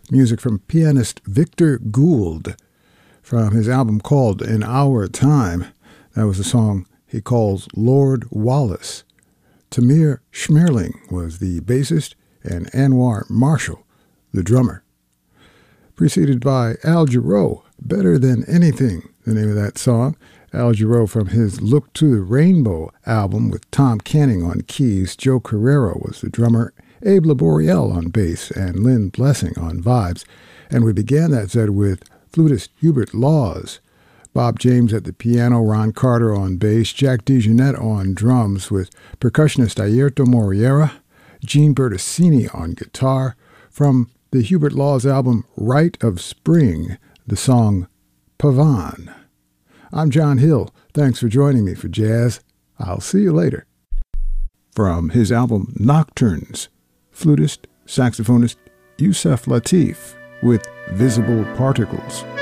music from pianist Victor Gould from his album called In Our Time. That was a song he calls Lord Wallace. Tamir Schmerling was the bassist and Anwar Marshall the drummer. Preceded by Al Jarreau, Better Than Anything, the name of that song. Al Jarreau from his Look to the Rainbow album with Tom Canning on keys. Joe Carrero was the drummer, Abe Laboriel on bass, and Lynn Blessing on vibes. And we began that set with flutist Hubert Laws, Bob James at the piano, Ron Carter on bass, Jack DeJohnette on drums with percussionist Airto Moreira, Gene Bertassini on guitar. From the Hubert Laws album Rite of Spring, the song Pavan. I'm John Hill. Thanks for joining me for Jazz. I'll see you later. From his album Nocturnes, flutist, saxophonist Yusef Lateef with Visible Particles.